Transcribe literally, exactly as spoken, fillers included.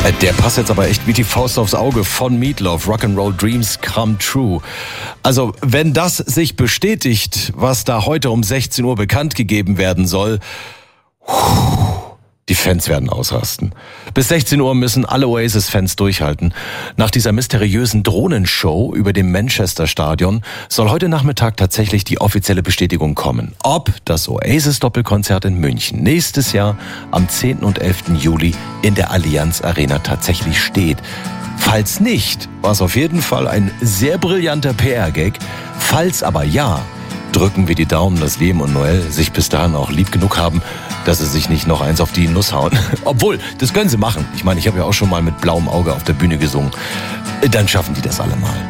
Der passt jetzt aber echt wie die Faust aufs Auge von Meatloaf. Rock'n'Roll Dreams Come True. Also, wenn das sich bestätigt, was da heute um sechzehn Uhr bekannt gegeben werden soll, die Fans werden ausrasten. Bis sechzehn Uhr müssen alle Oasis-Fans durchhalten. Nach dieser mysteriösen Drohnenshow über dem Manchester-Stadion soll heute Nachmittag tatsächlich die offizielle Bestätigung kommen, ob das Oasis-Doppelkonzert in München nächstes Jahr am zehnten und elften Juli in der Allianz Arena tatsächlich steht. Falls nicht, war es auf jeden Fall ein sehr brillanter P R-Gag. Falls aber ja, drücken wir die Daumen, dass Liam und Noel sich bis dahin auch lieb genug haben, dass sie sich nicht noch eins auf die Nuss hauen. Obwohl, das können sie machen. Ich meine, ich habe ja auch schon mal mit blauem Auge auf der Bühne gesungen. Dann schaffen die das alle mal.